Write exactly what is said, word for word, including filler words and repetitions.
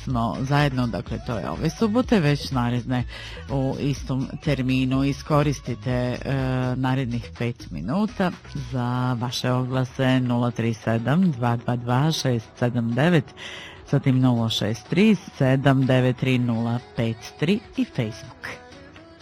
smo zajedno, dakle to je ove subote, već naredne u istom terminu. Iskoristite e, narednih pet minuta za vaše oglase nula tri sedam dva dva dva šest sedam devet, zatim nula šest tri sedam devet tri nula pet tri i Facebook.